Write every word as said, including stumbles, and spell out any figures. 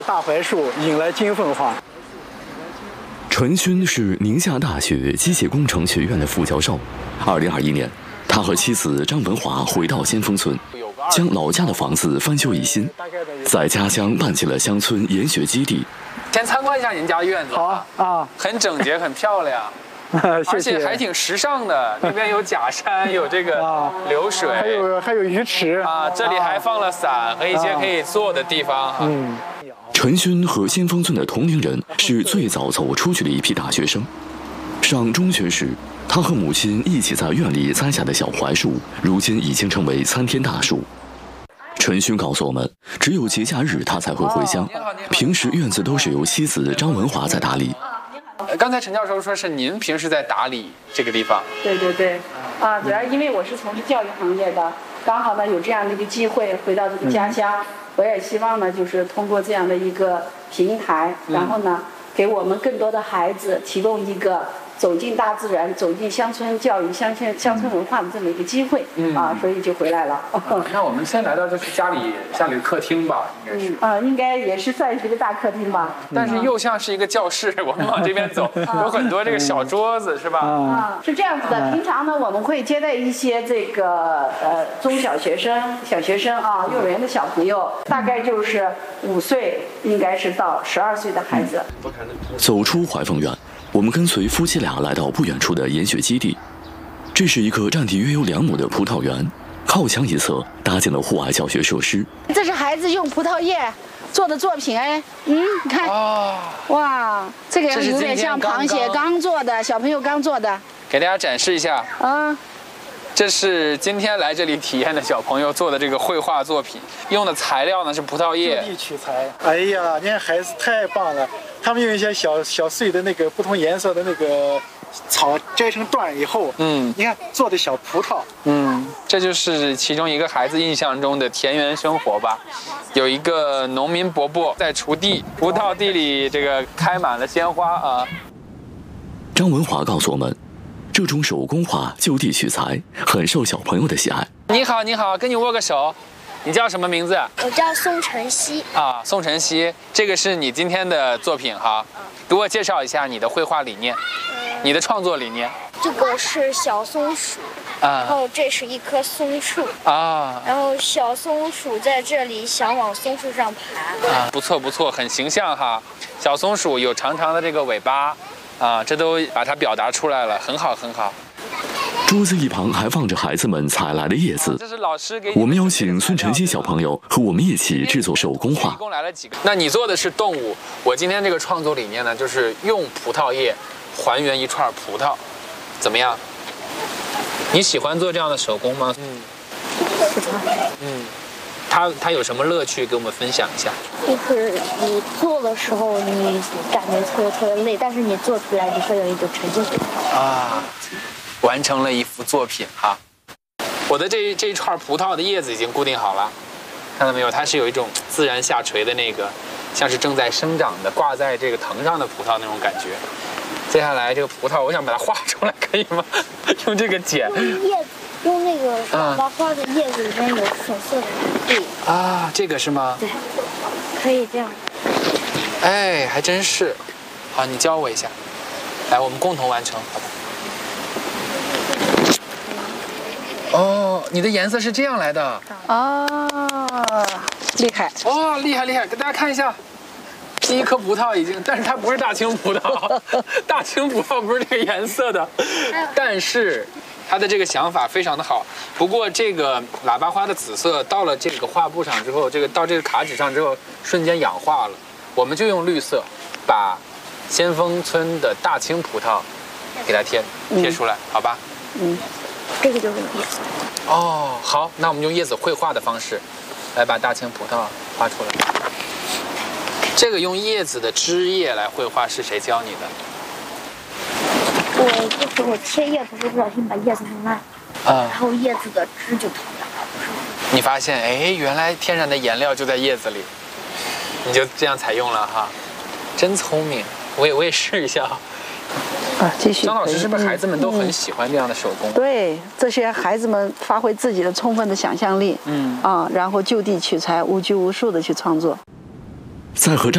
大槐树引来金凤凰。 陈勋是宁夏大学机械工程学院的副教授。二零二一年，他和妻子张文华回到先锋村，将老家的房子翻修一新，在家乡办起了乡村研学基地。 先参观一下您家院子。 好啊， 很整洁，很漂亮。 谢谢， 而且还挺时尚的，那边有假山，有这个流水， 还有还有鱼池啊，这里还放了伞和一些可以坐的地方。 嗯， 陈勋和先锋村的同龄人是最早走出去的一批大学生。上中学时，他和母亲一起在院里栽下的小槐树，如今已经成为参天大树。陈勋告诉我们，只有节假日他才会回乡，平时院子都是由妻子张文华在打理。 刚才陈教授说是您平时在打理这个地方。 对对对，啊，主要因为我是从事教育行业的，刚好呢有这样的一个机会回到这个家乡，嗯、我也希望呢就是通过这样的一个平台，嗯、然后呢给我们更多的孩子提供一个走进大自然、走进乡村教育、乡村乡村文化的这么一个机会，嗯、啊，所以就回来了。 啊、那我们先来到就是家里家里的客厅吧，应该是。 嗯啊，应该也是算是一个大客厅吧。 但是又像是一个教室，我们往这边走，有很多这个小桌子，是吧？ 啊，是这样子的。平常呢，我们会接待一些这个呃中小学生、小学生啊，幼儿园的小朋友，大概就是五岁，应该是到十二岁的孩子。 走出怀凤院，我们跟随夫妻俩来到不远处的研学基地。这是一个占地约有两亩的葡萄园，靠墙一侧搭建了户外教学设施。 这是孩子用葡萄叶做的作品，哎，嗯，你看，哦、哇，这个有点像螃蟹刚做的，小朋友刚做的， 给大家展示一下。啊，这是今天来这里体验的小朋友做的这个绘画作品，用的材料呢是葡萄叶， 就地取材。哎呀，你看孩子太棒了，他们用一些小小碎的那个不同颜色的那个草摘成段以后，嗯，你看做的小葡萄， 嗯，这就是其中一个孩子印象中的田园生活吧。有一个农民伯伯在锄地，葡萄地里这个开满了鲜花啊。 张文华告诉我们，这种手工画就地取材，很受小朋友的喜爱。 你好，你好，跟你握个手。你叫什么名字？ 我叫宋晨曦。 啊，宋晨曦，这个是你今天的作品哈，给我介绍一下你的绘画理念，嗯、你的创作理念。 这个是小松鼠，啊、然后这是一棵松树啊，然后小松鼠在这里想往松树上爬。 啊，不错不错，很形象哈。小松鼠有长长的这个尾巴，啊，这都把它表达出来了，很好很好。 桌子一旁还放着孩子们采来的叶子。 这是老师给我们邀请孙晨曦小朋友和我们一起制作手工画。 一共来了几个？那你做的是动物，我今天这个创作理念呢，就是用葡萄叶还原一串葡萄，怎么样？你喜欢做这样的手工吗？嗯， 喜欢。 嗯，它它有什么乐趣？给我们分享一下。 就是你做的时候，你感觉特别特别累，但是你做出来，你会有一种成就感。啊。 完成了一幅作品哈，我的这这一串葡萄的叶子已经固定好了，看到没有？它是有一种自然下垂的那个，像是正在生长的挂在这个藤上的葡萄那种感觉。接下来这个葡萄，我想把它画出来，可以吗？用这个剪。 用叶子，用那个喇叭花的叶子里面有粉色的对。 啊，这个是吗？ 对，可以这样。 哎，还真是。好，你教我一下，来，我们共同完成，好吧？哦，你的颜色是这样来的哦，厉害！ 哇、哦，厉害厉害！给大家看一下，第一颗葡萄已经，但是它不是大青葡萄，大青葡萄不是这个颜色的，但是他的这个想法非常的好。不过这个喇叭花的紫色到了这个画布上之后，这个到这个卡纸上之后，瞬间氧化了。我们就用绿色，把先锋村的大青葡萄给它贴贴出来，好吧？ 嗯。这个就是叶子。 哦，好，那我们用叶子绘画的方式，来把大青葡萄画出来。这个用叶子的枝叶来绘画是谁教你的？ 我就是我切叶子时不小心把叶子弄烂，啊，然后叶子的枝就脱掉了。 你发现，哎，原来天然的颜料就在叶子里，你就这样采用了哈，真聪明。我也我也试一下。 啊，继续。 张老师是不是孩子们都很喜欢这样的手工？ 嗯、对，这些孩子们发挥自己的充分的想象力，嗯啊，然后就地取材，无拘无束的去创作。 在和张